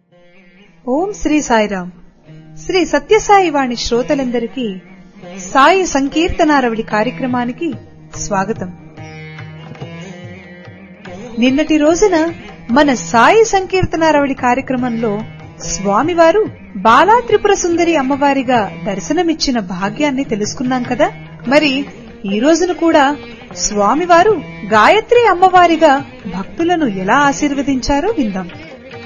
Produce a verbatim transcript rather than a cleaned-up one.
ఓం శ్రీ సాయిరాం. శ్రీ సత్యసాయి వాణి శ్రోతలందరికీ సాయి సంకీర్తనారవళి కార్యక్రమానికి స్వాగతం. నిన్నటి రోజున మన సాయి సంకీర్తనారవళి కార్యక్రమంలో స్వామివారు బాలా త్రిపుర సుందరి అమ్మవారిగా దర్శనమిచ్చిన భాగ్యాన్ని తెలుసుకున్నాం కదా. మరి ఈ రోజున కూడా స్వామివారు గాయత్రి అమ్మవారిగా భక్తులను ఎలా ఆశీర్వదించారో విందాం.